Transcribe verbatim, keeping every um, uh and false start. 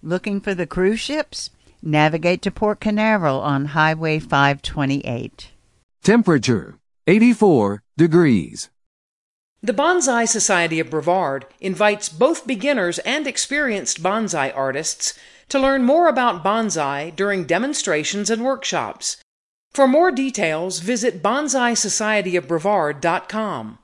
Looking for the cruise ships? Navigate to Port Canaveral on Highway five twenty-eight. Temperature, eighty-four degrees. The Bonsai Society of Brevard invites both beginners and experienced bonsai artists to learn more about bonsai during demonstrations and workshops. For more details, visit bonsai society of brevard dot com.